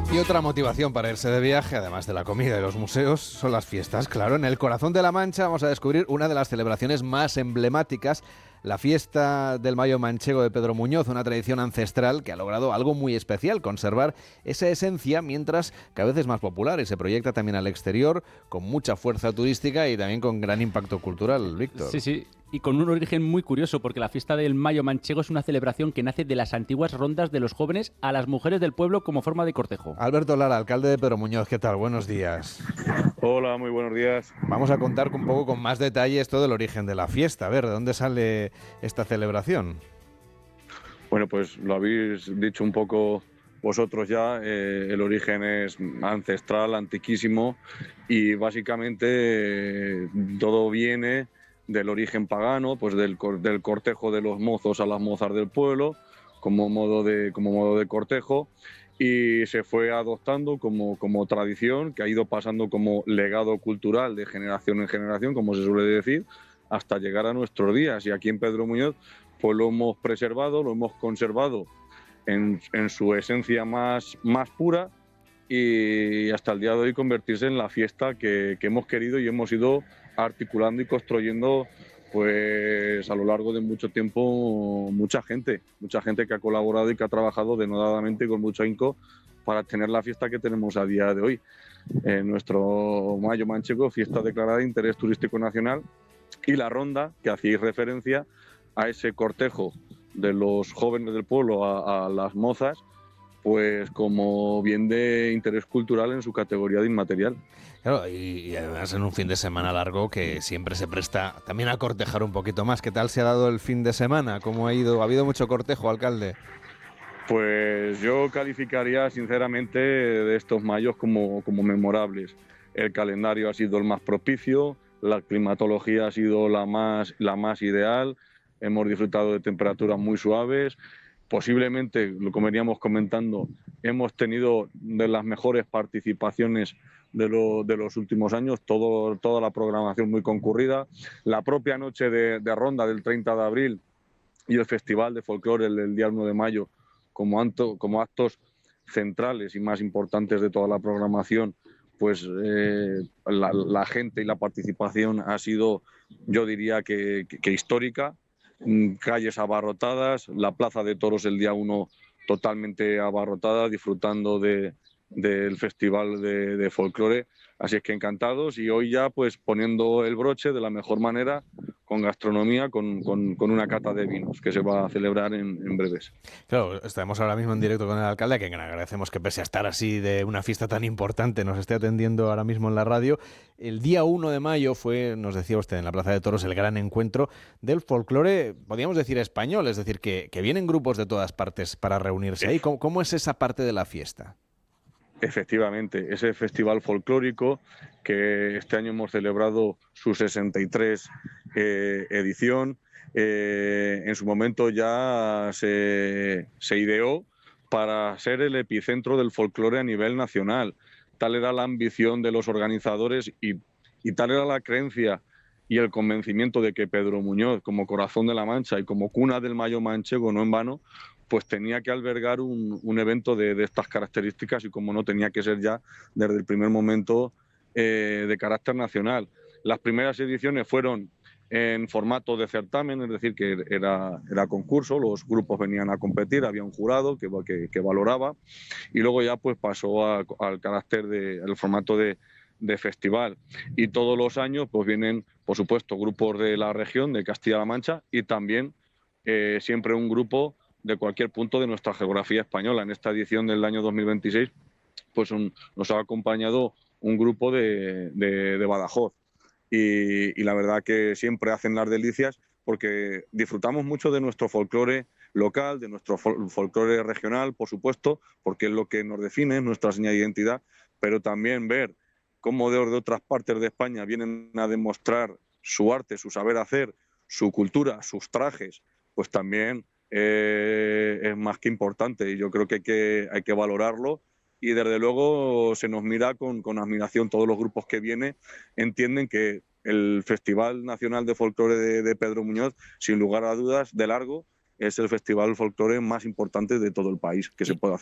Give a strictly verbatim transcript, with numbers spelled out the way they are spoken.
Y otra motivación para irse de viaje, además de la comida y los museos, son las fiestas. Claro, en el corazón de la Mancha vamos a descubrir una de las celebraciones más emblemáticas, la fiesta del Mayo Manchego de Pedro Muñoz, una tradición ancestral que ha logrado algo muy especial, conservar esa esencia mientras cada vez es más popular y se proyecta también al exterior con mucha fuerza turística y también con gran impacto cultural, Víctor. Sí, sí. Y con un origen muy curioso, porque la fiesta del Mayo Manchego es una celebración que nace de las antiguas rondas de los jóvenes a las mujeres del pueblo como forma de cortejo. Alberto Lara, alcalde de Pedro Muñoz, ¿qué tal? Buenos días. Hola, muy buenos días. Vamos a contar un poco con más detalle esto del origen de la fiesta. A ver, ¿de dónde sale esta celebración? Bueno, pues lo habéis dicho un poco vosotros ya, eh, el origen es ancestral, antiquísimo y básicamente eh, todo viene del origen pagano, pues del, del cortejo de los mozos a las mozas del pueblo, como modo de, como modo de cortejo, y se fue adoptando como, como tradición, que ha ido pasando como legado cultural de generación en generación, como se suele decir, hasta llegar a nuestros días. Y aquí en Pedro Muñoz pues lo hemos preservado, lo hemos conservado en, en su esencia más, más pura, y hasta el día de hoy convertirse en la fiesta que, que hemos querido y hemos ido articulando y construyendo pues a lo largo de mucho tiempo, mucha gente, mucha gente que ha colaborado y que ha trabajado denodadamente y con mucho ahínco para tener la fiesta que tenemos a día de hoy. Eh, nuestro Mayo Manchego, fiesta declarada de interés turístico nacional, y la ronda, que hacéis referencia a ese cortejo de los jóvenes del pueblo a, a las mozas, pues como bien de interés cultural en su categoría de inmaterial. Claro, y, y además en un fin de semana largo que siempre se presta también a cortejar un poquito más. ¿Qué tal se ha dado el fin de semana? ¿Cómo ha ido? ¿Ha habido mucho cortejo, alcalde? Pues yo calificaría sinceramente de estos mayos como, como memorables. El calendario ha sido el más propicio, la climatología ha sido la más, la más ideal, hemos disfrutado de temperaturas muy suaves. Posiblemente, lo que veníamos comentando, hemos tenido de las mejores participaciones de, lo, de los últimos años, todo, toda la programación muy concurrida. La propia noche de, de ronda del treinta de abril y el Festival de Folclore el, el día uno de mayo como, anto, como actos centrales y más importantes de toda la programación, pues eh, la, la gente y la participación ha sido, yo diría que, que, que histórica. Calles abarrotadas, la plaza de toros el día uno totalmente abarrotada, disfrutando de, del festival de, de folclore. Así es que encantados, y hoy ya pues poniendo el broche de la mejor manera con gastronomía, con, con, con una cata de vinos que se va a celebrar en, en breves. Claro, estamos ahora mismo en directo con el alcalde, a quien agradecemos que pese a estar así de una fiesta tan importante nos esté atendiendo ahora mismo en la radio. El día uno de mayo fue, nos decía usted, en la Plaza de Toros el gran encuentro del folclore, podríamos decir español, es decir, que, que vienen grupos de todas partes para reunirse ahí. ¿Cómo, cómo es esa parte de la fiesta? Efectivamente, ese festival folclórico que este año hemos celebrado su sesenta y tres eh, edición, eh, en su momento ya se, se ideó para ser el epicentro del folclore a nivel nacional. Tal era la ambición de los organizadores y, y tal era la creencia y el convencimiento de que Pedro Muñoz, como corazón de la Mancha y como cuna del Mayo Manchego, no en vano, pues tenía que albergar un, un evento de, de estas características, y como no, tenía que ser ya desde el primer momento eh, de carácter nacional. Las primeras ediciones fueron en formato de certamen, es decir, que era, era concurso, los grupos venían a competir, había un jurado que, que, que valoraba, y luego ya pues pasó a, al carácter de, al formato de, de festival. Y todos los años pues vienen, por supuesto, grupos de la región, de Castilla-La Mancha, y también eh, siempre un grupo de cualquier punto de nuestra geografía española. En esta edición del año dos mil veintiséis pues un, nos ha acompañado un grupo de, de, de Badajoz, y, y la verdad que siempre hacen las delicias porque disfrutamos mucho de nuestro folclore local, de nuestro fol folclore regional, por supuesto, porque es lo que nos define, nuestra señal de identidad, pero también ver cómo de, de otras partes de España vienen a demostrar su arte, su saber hacer, su cultura, sus trajes, pues también Eh, es más que importante, y yo creo que hay que, hay que valorarlo, y desde luego se nos mira con, con admiración. Todos los grupos que vienen entienden que el Festival Nacional de Folclore de, de Pedro Muñoz, sin lugar a dudas, de largo, es el festival folclore más importante de todo el país que se puede